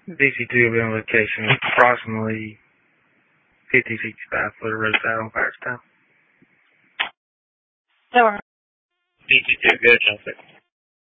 DC-2 will be on location with approximately 50-65 foot of roadside on Firestone. Over. DC-2, go, Chelsea.